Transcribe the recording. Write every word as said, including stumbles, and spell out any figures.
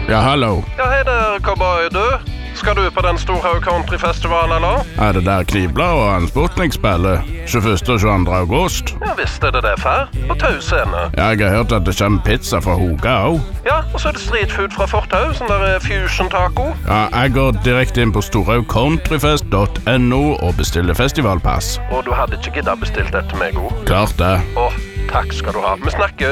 Ja, hallo. Ja, hei der, cowboy, du. Skal du på den Storhaug Countryfestival, eller? Er det der Knivblad og en Sputnik-spiller? tjueførste og tjueandre august? Ja, visst er det det, far. På Tau scene. Ja, jeg har hørt at det kommer pizza fra Hoga også. Ja, og så er det street food fra Fortau, sånn der eh, fusion taco. Ja, jeg går direkte inn på storhaug countryfest punktum no og bestiller festivalpass. Og du hadde ikke giddet bestilt dette til meg, god. Klart det. Åh, takk skal du ha. Vi snakker.